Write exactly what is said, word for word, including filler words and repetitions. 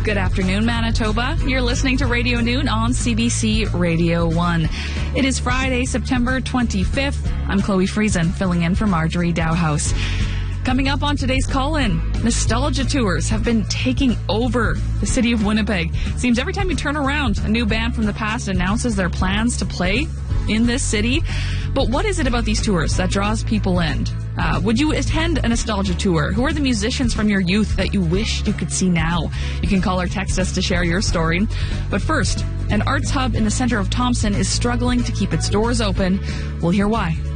Good afternoon, Manitoba. You're listening to Radio Noon on C B C Radio one. It is Friday, September twenty-fifth. I'm Chloe Friesen, filling in for Marjorie Dowhouse. Coming up on today's call-in, nostalgia tours have been taking over the city of Winnipeg. Seems every time you turn around, a new band from the past announces their plans to play in this city. But what is it about these tours that draws people in? Uh, would you attend a nostalgia tour? Who are the musicians from your youth that you wish you could see now? You can call or text us to share your story. But first, an arts hub in the center of Thompson is struggling to keep its doors open. We'll hear why.